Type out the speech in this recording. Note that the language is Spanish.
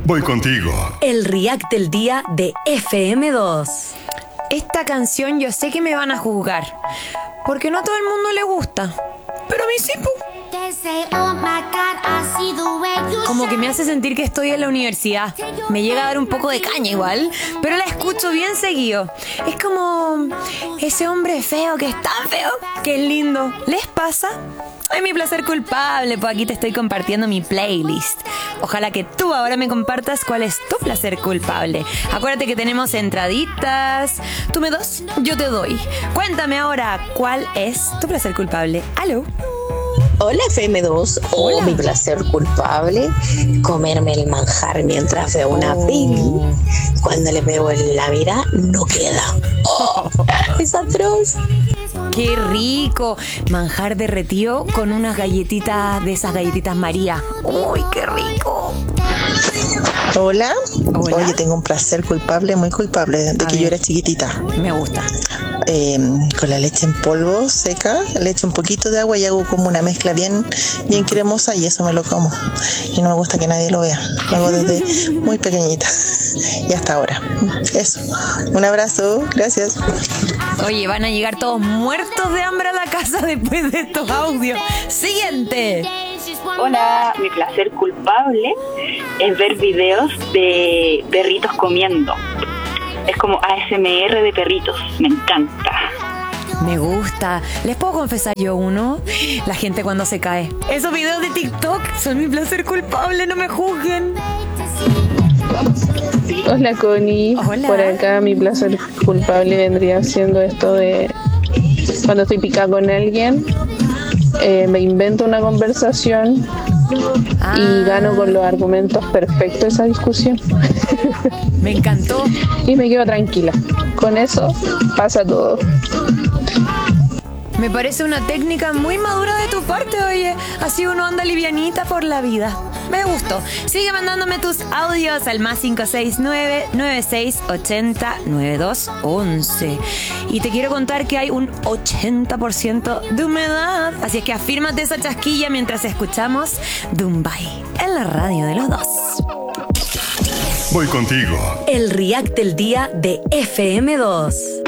Voy contigo. El React del día de FM2. Esta canción yo sé que me van a juzgar, porque no a todo el mundo le gusta, pero a mí sí, po. Como que me hace sentir que estoy en la universidad. Me llega a dar un poco de caña igual, pero la escucho bien seguido. Es como ese hombre feo que es tan feo que es lindo. ¿Les pasa? Ay, mi placer culpable, pues aquí te estoy compartiendo mi playlist. Ojalá que tú ahora me compartas cuál es tu placer culpable. Acuérdate que tenemos entraditas. Tú me das, yo te doy. Cuéntame ahora, ¿cuál es tu placer culpable? ¿Aló? Hola FM2, Hola. Mi placer culpable, comerme el manjar mientras veo una peli. Cuando le veo en la mirada, no queda. ¡Oh! Es atroz. ¡Qué rico! Manjar derretido con unas galletitas de esas galletitas María. ¡Uy, qué rico! Hola. Hola. Oye, tengo un placer culpable, muy culpable, de que ver. yo era chiquitita. Me gusta. Con la leche en polvo seca, le echo un poquito de agua y hago como una mezcla bien cremosa y eso me lo como. Y no me gusta que nadie lo vea. Lo hago desde muy pequeñita y hasta ahora. Eso. Un abrazo. Gracias. Oye, van a llegar todos muertos de hambre a la casa después de estos audios. ¡Siguiente! Hola, mi placer culpable es ver videos de perritos comiendo. Es como ASMR de perritos, me encanta. Me gusta. ¿Les puedo confesar yo uno? La gente cuando se cae. Esos videos de TikTok son mi placer culpable, no me juzguen. Hola Connie, Hola. Por acá mi placer culpable vendría siendo esto de cuando estoy picada con alguien, me invento una conversación y gano con los argumentos perfectos esa discusión. Me encantó. Y me quedo tranquila. Con eso pasa todo. Me parece una técnica muy madura de tu parte, oye. Así uno anda livianita por la vida. Me gustó. Sigue mandándome tus audios al más 569-9680-9211. Y te quiero contar que hay un 80% de humedad. Así es que afírmate esa chasquilla mientras escuchamos Dumbai en la radio de los dos. Voy contigo. El React del día de FM2.